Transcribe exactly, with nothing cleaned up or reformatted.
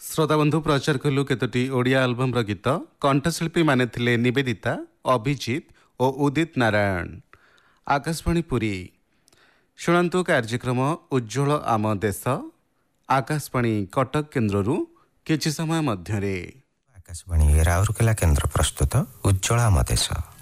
श्रोताबंधु प्रचार कलु केतोटी ओडिया आल्बम गीत कंठशिल्पी माने थिले निवेदिता, अभिजीत और उदित नारायण। आकाशवाणी पुरी शुणु कार्यक्रम उज्ज्वल आम देश आकाशवाणी कटक केन्द्ररू किछि समय मध्यरे। आकाशवाणी राउरकेला केन्द्र प्रस्तुत उज्ज्वल आम देश।